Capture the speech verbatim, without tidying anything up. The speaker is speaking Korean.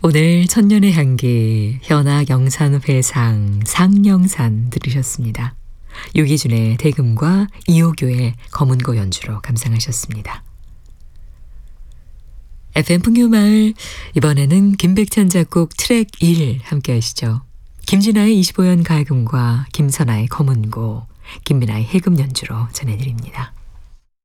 오늘 천년의 향기, 현악 영산 회상, 상영산 들으셨습니다. 유기준의 대금과 이호교의 검은고 연주로 감상하셨습니다. 에프엠 풍요마을, 이번에는 김백찬 작곡 트랙 일 함께 하시죠. 김진아의 이십오 연 가야금과 김선아의 검은고, 김민아의 해금 연주로 전해드립니다.